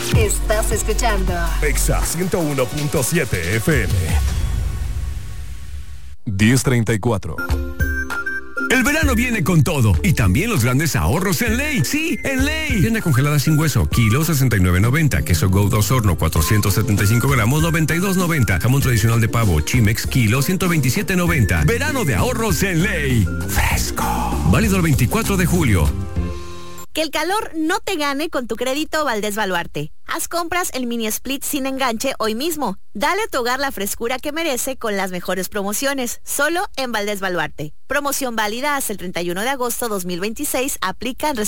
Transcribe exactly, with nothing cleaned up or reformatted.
Estás escuchando Exa ciento uno punto siete F M. diez treinta y cuatro. El verano viene con todo y también los grandes ahorros en Ley. Sí, en Ley. Tienda congelada sin hueso, kilo sesenta y nueve noventa. Queso Gouda Horno, cuatrocientos setenta y cinco gramos, noventa y dos noventa. Jamón tradicional de pavo, Chimex, kilo ciento veintisiete noventa. Verano de ahorros en Ley. Fresco. Válido el veinticuatro de julio. Que el calor no te gane con tu crédito Valdés Baluarte. Haz compras el mini split sin enganche hoy mismo. Dale a tu hogar la frescura que merece con las mejores promociones. Solo en Valdés Baluarte. Promoción válida hasta el treinta y uno de agosto dos mil veintiséis. Aplican restricciones.